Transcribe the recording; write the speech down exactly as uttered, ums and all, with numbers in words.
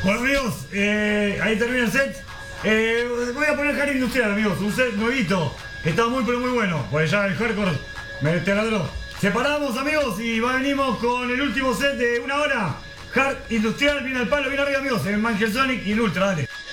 Bueno amigos, eh, ahí termina el set. Eh, voy a poner hard industrial amigos, un set nuevito, que está muy pero muy bueno, pues ya el hardcore me taladró. Separamos amigos y va, venimos con el último set de una hora. Hard industrial, viene al palo, viene arriba amigos, el Manchel Sonic y el Ultra, dale.